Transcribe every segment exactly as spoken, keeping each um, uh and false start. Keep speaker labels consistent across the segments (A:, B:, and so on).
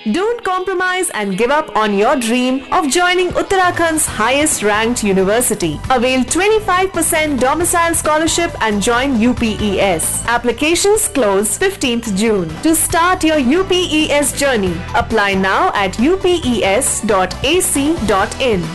A: Don't compromise and give up on your dream of joining Uttarakhand's highest ranked university. Avail twenty-five percent domicile scholarship and join U P E S. Applications close fifteenth June. To start your U P E S journey, apply now at u p e s dot a c dot in.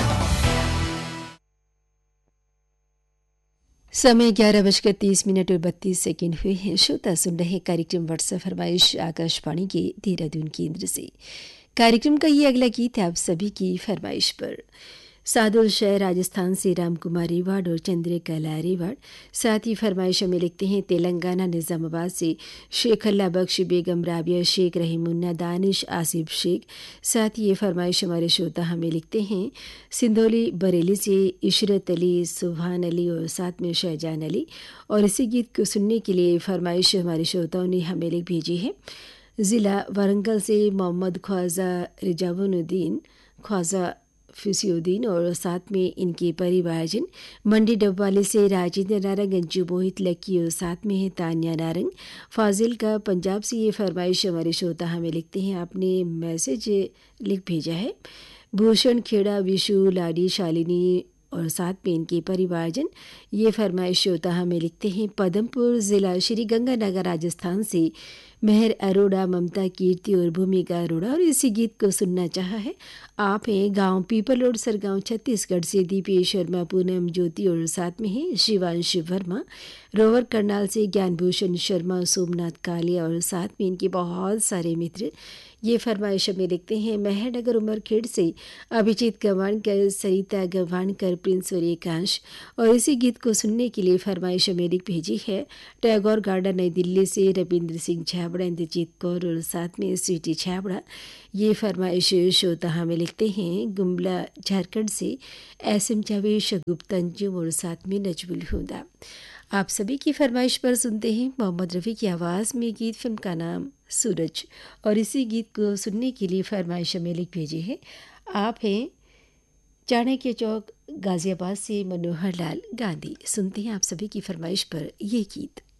B: समय ग्यारह बजकर तीस minute और बत्तीस second हुए हैं। श्रोता सुन रहे कार्यक्रम व्हाट्सएप फरमाइश आकाशवाणी के देहरादून केंद्र से। कार्यक्रम का ये अगला गीत है आप सभी की फरमाइश पर। सादुल शहर राजस्थान से राम कुमार रेवाड़ और चंद्रकला रेवाड़ साथ ही फरमाइश में लिखते हैं तेलंगाना निज़ामाबाद से शेख अल्लाह बख्श, बेगम राबिया शेख, रहीमुन्ना, दानिश, आसिफ शेख। साथ ही ये फरमाइश हमारे श्रोता हमें लिखते हैं सिंधौली बरेली से इशरत अली, सुभान अली और साथ में शहजान अली। और इसी गीत को सुनने के लिए फरमाइश हमारे श्रोताओं ने हमें लिख भेजी है। ज़िला वारंगल से मोहम्मद ख्वाजा रिजावुद्दीन ख्वाजा फिसियोद्दीन और साथ में इनके परिवारजन। मंडी डबवाली से राजेंद्र नारंग, अंजू मोहित लक्की और साथ में है तानिया नारंग। फाजिल का पंजाब से ये फरमाइश हमारे श्रोता हमें लिखते हैं, आपने मैसेज लिख भेजा है। भूषण खेड़ा, विशु, लाडी, शालिनी और साथ में इनके परिवारजन। ये फरमाइश श्रोता हमें लिखते हैं पदमपुर ज़िला श्री गंगानगर राजस्थान से मेहर अरोड़ा, ममता, कीर्ति और भूमिका अरोड़ा। और इसी गीत को सुनना चाहा है आप हैं गांव पीपल रोड, सरगांव, छत्तीसगढ़ से दीपेश शर्मा, पूनम, ज्योति और साथ में है शिवांश वर्मा। रोवर करनाल से ज्ञानभूषण शर्मा, सोमनाथ कालिया और साथ में इनके बहुत सारे मित्र। ये फरमाइश में लिखते हैं मेहरनगर उमरखेड़ से अभिजीत गवानकर, सरिता गवानकर, प्रिंस और एकांश। और इसी गीत को सुनने के लिए फरमाइश में लिख भेजी है टैगोर गार्डन नई दिल्ली से रविंद्र सिंह छाबड़ा, इंद्रजीत कौर और साथ में स्वीटी छाबड़ा। ये फरमाइश श्रोता हमें लिखते हैं गुमला झारखंड से एस एम जावेश, गुप्ता, अंजुम और साथ में नजमुल हुदा। आप सभी की फरमाइश पर सुनते हैं मोहम्मद रफ़ी की आवाज़ में गीत। फिल्म का नाम सूरज। और इसी गीत को सुनने के लिए फरमाइश में लिख भेजे हैं आप हैं चाणक्य चौक गाजियाबाद से मनोहर लाल गांधी। सुनते हैं आप सभी की फरमाइश पर ये गीत।